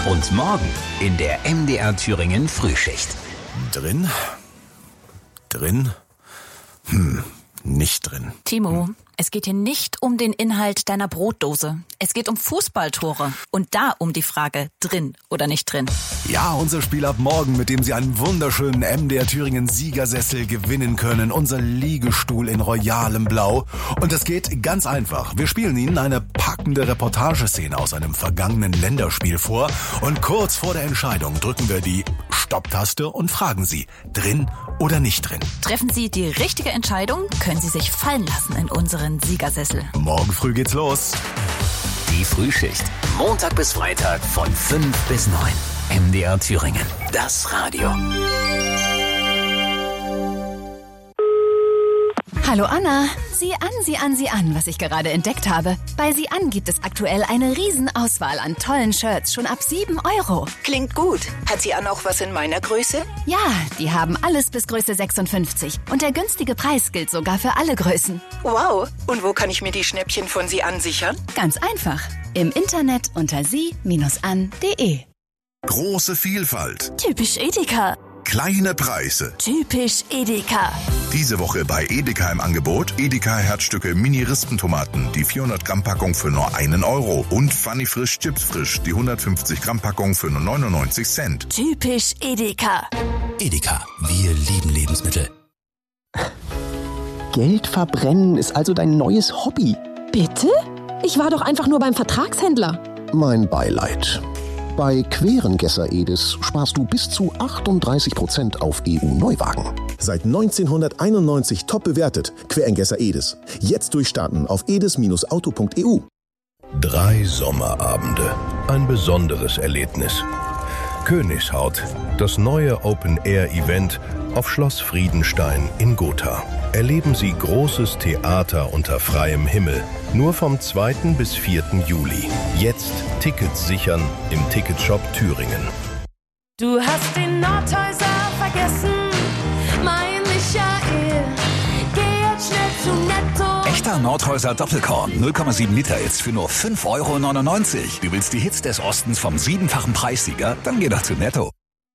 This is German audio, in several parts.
Und morgen in der MDR Thüringen Frühschicht. Drin? Nicht drin. Timo, es geht hier nicht um den Inhalt deiner Brotdose. Es geht um Fußballtore. Und da um die Frage, drin oder nicht drin. Ja, unser Spiel ab morgen, mit dem Sie einen wunderschönen MDR Thüringen Siegersessel gewinnen können. Unser Liegestuhl in royalem Blau. Und das geht ganz einfach. Wir spielen Ihnen eine packende Reportageszene aus einem vergangenen Länderspiel vor. Und kurz vor der Entscheidung drücken wir die Stopptaste und fragen Sie, drin oder nicht drin. Treffen Sie die richtige Entscheidung, können Sie sich fallen lassen in unseren Siegersessel. Morgen früh geht's los. Die Frühschicht. Montag bis Freitag von 5 bis 9. MDR Thüringen. Das Radio. Hallo Anna, sieh an, was ich gerade entdeckt habe. Bei Sieh an gibt es aktuell eine Riesenauswahl an tollen Shirts, schon ab 7 €. Klingt gut. Hat Sieh an auch was in meiner Größe? Ja, die haben alles bis Größe 56. Und der günstige Preis gilt sogar für alle Größen. Wow. Und wo kann ich mir die Schnäppchen von Sieh an sichern? Ganz einfach. Im Internet unter sie-an.de. Große Vielfalt. Typisch Edeka. Kleine Preise. Typisch Edeka. Diese Woche bei Edeka im Angebot Edeka Herzstücke Mini-Rispentomaten, die 400 Gramm Packung für nur 1 € und Funny Frisch Chips Frisch, die 150 Gramm Packung für nur 99 Cent. Typisch Edeka. Edeka, wir lieben Lebensmittel. Geld verbrennen ist also dein neues Hobby. Bitte? Ich war doch einfach nur beim Vertragshändler. Mein Beileid. Bei Querengesser Edis sparst du bis zu 38% auf EU-Neuwagen. Seit 1991 top bewertet. Querengesser Edis. Jetzt durchstarten auf edis-auto.eu. 3 Sommerabende. Ein besonderes Erlebnis. Königshaut. Das neue Open-Air-Event auf Schloss Friedenstein in Gotha. Erleben Sie großes Theater unter freiem Himmel. Nur vom 2. bis 4. Juli. Jetzt Tickets sichern im Ticketshop Thüringen. Du hast den Nordhäuser vergessen, mein Michael. Geh jetzt schnell zu Netto. Echter Nordhäuser Doppelkorn, 0,7 Liter jetzt für nur 5,99 €. Du willst die Hits des Ostens vom 7-fachen Preissieger? Dann geh doch zu Netto.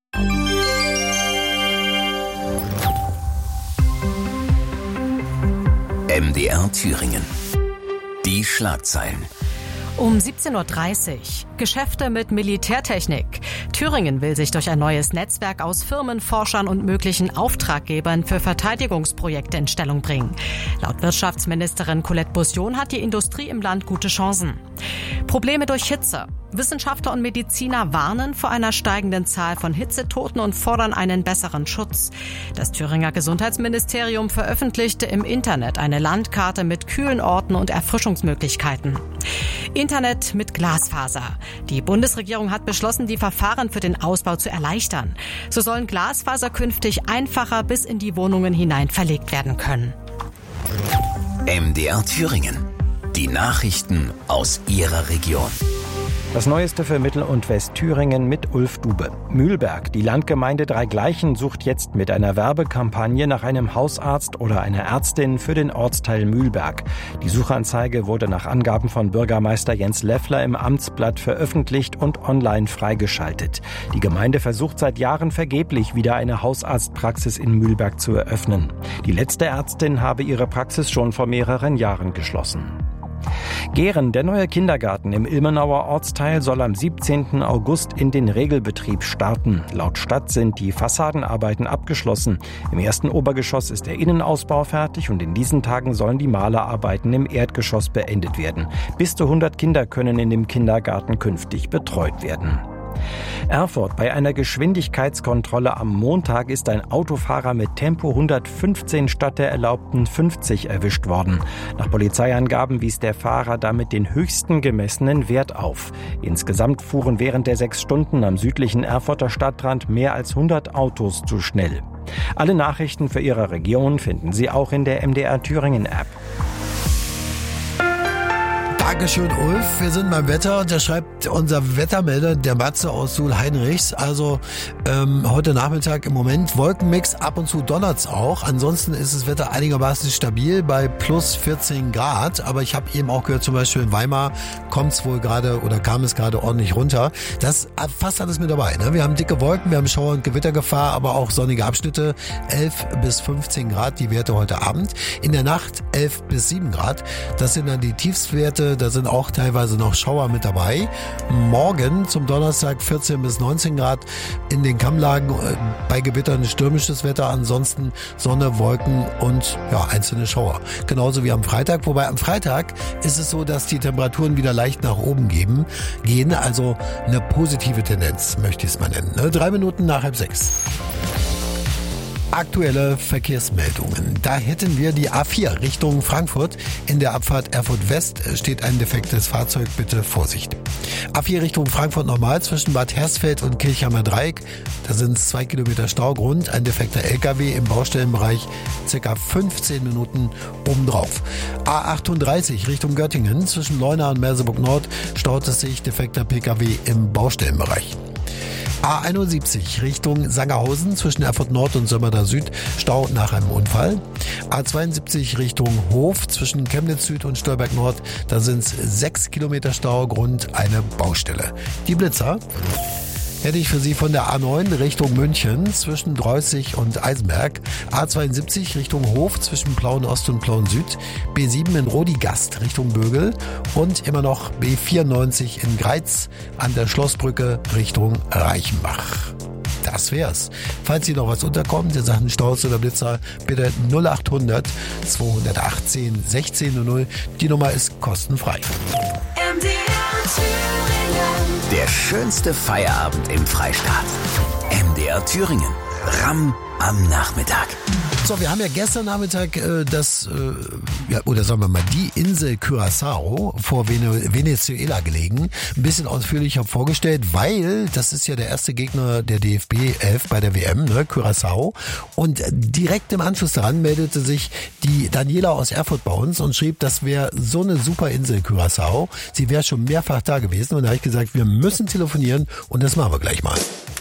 MDR Thüringen. Die Schlagzeilen. Um 17:30 Uhr. Geschäfte mit Militärtechnik. Thüringen will sich durch ein neues Netzwerk aus Firmen, Forschern und möglichen Auftraggebern für Verteidigungsprojekte in Stellung bringen. Laut Wirtschaftsministerin Colette Bussion hat die Industrie im Land gute Chancen. Probleme durch Hitze. Wissenschaftler und Mediziner warnen vor einer steigenden Zahl von Hitzetoten und fordern einen besseren Schutz. Das Thüringer Gesundheitsministerium veröffentlichte im Internet eine Landkarte mit kühlen Orten und Erfrischungsmöglichkeiten. Internet mit Glasfaser. Die Bundesregierung hat beschlossen, die Verfahren für den Ausbau zu erleichtern. So sollen Glasfaser künftig einfacher bis in die Wohnungen hinein verlegt werden können. MDR Thüringen. Die Nachrichten aus Ihrer Region. Das Neueste für Mittel- und Westthüringen mit Ulf Dube. Mühlberg, die Landgemeinde Dreigleichen, sucht jetzt mit einer Werbekampagne nach einem Hausarzt oder einer Ärztin für den Ortsteil Mühlberg. Die Suchanzeige wurde nach Angaben von Bürgermeister Jens Leffler im Amtsblatt veröffentlicht und online freigeschaltet. Die Gemeinde versucht seit Jahren vergeblich, wieder eine Hausarztpraxis in Mühlberg zu eröffnen. Die letzte Ärztin habe ihre Praxis schon vor mehreren Jahren geschlossen. Gehren, der neue Kindergarten im Ilmenauer Ortsteil, soll am 17. August in den Regelbetrieb starten. Laut Stadt sind die Fassadenarbeiten abgeschlossen. Im ersten Obergeschoss ist der Innenausbau fertig und in diesen Tagen sollen die Malerarbeiten im Erdgeschoss beendet werden. Bis zu 100 Kinder können in dem Kindergarten künftig betreut werden. Erfurt: Bei einer Geschwindigkeitskontrolle am Montag ist ein Autofahrer mit Tempo 115 statt der erlaubten 50 erwischt worden. Nach Polizeiangaben wies der Fahrer damit den höchsten gemessenen Wert auf. Insgesamt fuhren während der 6 Stunden am südlichen Erfurter Stadtrand mehr als 100 Autos zu schnell. Alle Nachrichten für Ihre Region finden Sie auch in der MDR Thüringen App. Dankeschön, Ulf. Wir sind beim Wetter und da schreibt unser Wettermelder, der Matze aus Suhl-Heinrichs. Also heute Nachmittag im Moment Wolkenmix, ab und zu donnert's auch. Ansonsten ist das Wetter einigermaßen stabil bei plus 14 Grad. Aber ich habe eben auch gehört, zum Beispiel in Weimar kam es gerade ordentlich runter. Das ist fast alles mit dabei. Ne? Wir haben dicke Wolken, wir haben Schauer- und Gewittergefahr, aber auch sonnige Abschnitte. 11 bis 15 Grad die Werte heute Abend. In der Nacht 11 bis 7 Grad. Das sind dann die Tiefstwerte. Da sind auch teilweise noch Schauer mit dabei. Morgen zum Donnerstag 14 bis 19 Grad. In den Kammlagen bei Gewittern stürmisches Wetter. Ansonsten Sonne, Wolken und einzelne Schauer. Genauso wie am Freitag. Wobei am Freitag ist es so, dass die Temperaturen wieder leicht nach oben gehen. Also eine positive Tendenz, möchte ich es mal nennen. 3 Minuten nach 5:30. Aktuelle Verkehrsmeldungen. Da hätten wir die A4 Richtung Frankfurt. In der Abfahrt Erfurt West steht ein defektes Fahrzeug. Bitte Vorsicht. A4 Richtung Frankfurt nochmal zwischen Bad Hersfeld und Kirchheimer Dreieck. Da sind es 2 Kilometer Staugrund. Ein defekter LKW im Baustellenbereich. Circa 15 Minuten obendrauf. A38 Richtung Göttingen. Zwischen Leuna und Merseburg Nord staut es sich. Defekter PKW im Baustellenbereich. A71 Richtung Sangerhausen zwischen Erfurt Nord und Sömmerda Süd, Stau nach einem Unfall. A72 Richtung Hof zwischen Chemnitz Süd und Stolberg Nord, da sind es 6 Kilometer Stau, Grund eine Baustelle. Die Blitzer hätte ich für Sie von der A9 Richtung München zwischen Dreußig und Eisenberg, A72 Richtung Hof zwischen Plauen Ost und Plauen Süd, B7 in Rodigast Richtung Bögel und immer noch B94 in Greiz an der Schlossbrücke Richtung Reichenbach. Das wär's. Falls Sie noch was unterkommt in Sachen Staus oder Blitzer, bitte 0800 218 1600. Die Nummer ist kostenfrei. Der schönste Feierabend im Freistaat. MDR Thüringen. Ramm am Nachmittag. So, wir haben ja gestern Nachmittag die Insel Curaçao vor Venezuela gelegen. Ein bisschen ausführlicher vorgestellt, weil das ist ja der erste Gegner der DFB 11 bei der WM, ne, Curaçao. Und direkt im Anschluss daran meldete sich die Daniela aus Erfurt bei uns und schrieb, das wäre so eine super Insel Curaçao. Sie wäre schon mehrfach da gewesen und da habe ich gesagt, wir müssen telefonieren und das machen wir gleich mal.